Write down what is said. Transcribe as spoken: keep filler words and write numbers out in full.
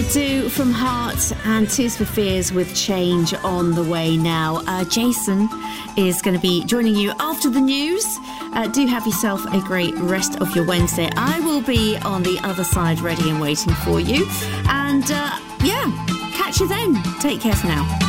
Do from Heart and Tears for Fears with Change on the way now. Uh, Jason is going to be joining you after the news. Uh, do have yourself a great rest of your Wednesday. I will be on the other side ready and waiting for you. And uh, yeah, catch you then. Take care for now.